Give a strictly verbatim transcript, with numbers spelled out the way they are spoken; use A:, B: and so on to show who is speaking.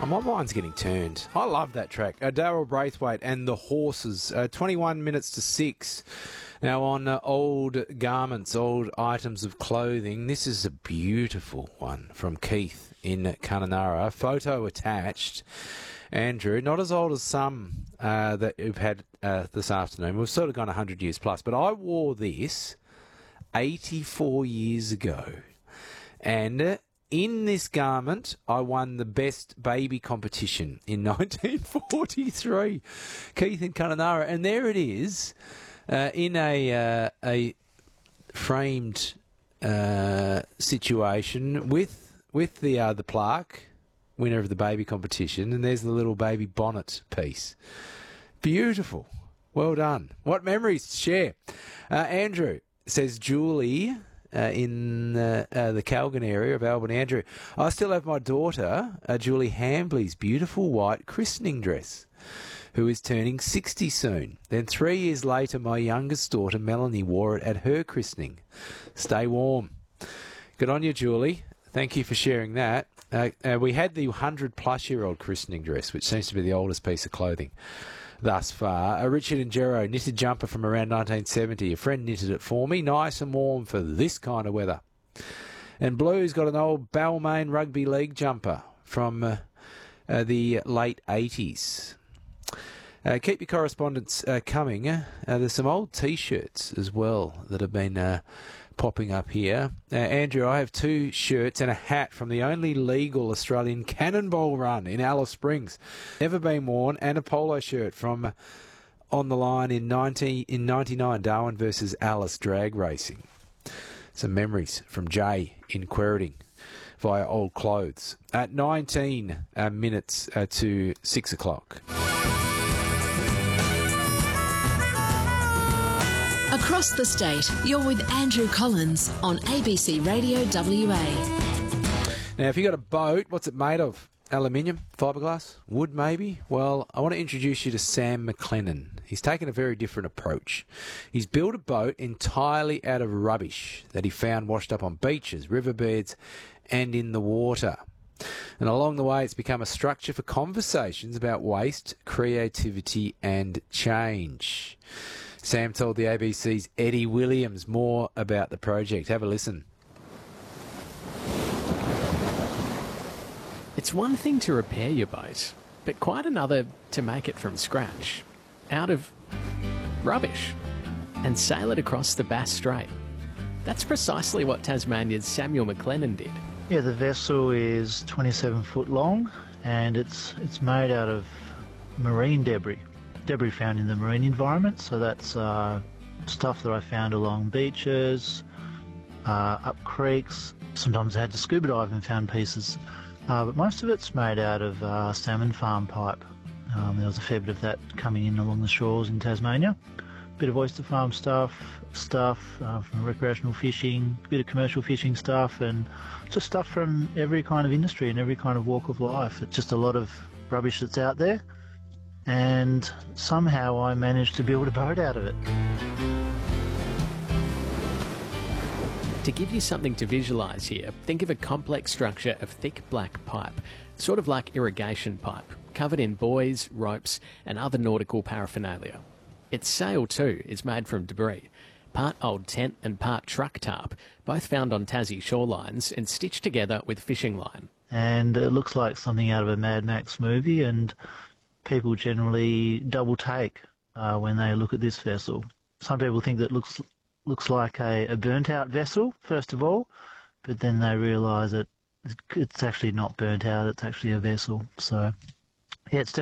A: Oh, my mind's getting turned. I love that track. Uh, Daryl Braithwaite and the Horses. Uh, twenty-one minutes to six. Now on uh, old garments, old items of clothing. This is a beautiful one from Keith in Kununurra. Photo attached. Andrew, not as old as some uh, that you've had uh, this afternoon. We've sort of gone one hundred years plus. But I wore this eighty-four years ago. And uh, in this garment, I won the best baby competition in nineteen forty-three. Keith in Kununurra. And there it is uh, in a, uh, a framed uh, situation with with the, uh, the plaque, winner of the baby competition, and there's the little baby bonnet piece. Beautiful. Well done. What memories to share. Uh, Andrew says, Julie uh, in uh, uh, the Calgon area of Albany. Andrew, I still have my daughter, uh, Julie Hambley's beautiful white christening dress, who is turning sixty soon. Then three years later, my youngest daughter, Melanie, wore it at her christening. Stay warm. Good on you, Julie. Thank you for sharing that. Uh, uh, we had the one hundred plus year old christening dress, which seems to be the oldest piece of clothing thus far. A Richard and Gero knitted jumper from around nineteen seventy. A friend knitted it for me. Nice and warm for this kind of weather. And Blue's got an old Balmain Rugby League jumper from uh, uh, the late eighties. Uh, keep your correspondence uh, coming. Uh, there's some old T-shirts as well that have been uh, popping up here. Uh, Andrew, I have two shirts and a hat from the only legal Australian Cannonball Run in Alice Springs. Never been worn. And a polo shirt from uh, On the Line in ninety in ninety-nine, Darwin versus Alice drag racing. Some memories from Jay in Quairading via old clothes. At nineteen uh, minutes uh, to six o'clock.
B: Across the state, you're with Andrew Collins on A B C Radio W A.
A: Now, if you've got a boat, what's it made of? Aluminium? Fiberglass? Wood, maybe? Well, I want to introduce you to Sam McLennan. He's taken a very different approach. He's built a boat entirely out of rubbish that he found washed up on beaches, riverbeds, and in the water. And along the way, it's become a structure for conversations about waste, creativity, and change. Sam told the A B C's Eddie Williams more about the project. Have a listen.
C: It's one thing to repair your boat, but quite another to make it from scratch, out of rubbish, and sail it across the Bass Strait. That's precisely what Tasmania's Samuel McLennan did.
D: Yeah, the vessel is twenty-seven foot long, and it's it's made out of marine debris. Debris found in the marine environment, so that's uh, stuff that I found along beaches, uh, up creeks. Sometimes I had to scuba dive and found pieces, uh, but most of it's made out of uh, salmon farm pipe. Um, there was a fair bit of that coming in along the shores in Tasmania. Bit of oyster farm stuff, stuff uh, from recreational fishing, bit of commercial fishing stuff, and just stuff from every kind of industry and every kind of walk of life. It's just a lot of rubbish that's out there. And somehow I managed to build a boat out of it.
C: To give you something to visualise here, think of a complex structure of thick black pipe, sort of like irrigation pipe, covered in buoys, ropes and other nautical paraphernalia. Its sail too is made from debris, part old tent and part truck tarp, both found on Tassie shorelines and stitched together with fishing line.
D: And it looks like something out of a Mad Max movie, and people generally double take uh, when they look at this vessel. Some people think that it looks looks like a, a burnt out vessel, first of all, but then they realise that it's actually not burnt out, it's actually a vessel. So, yeah, it's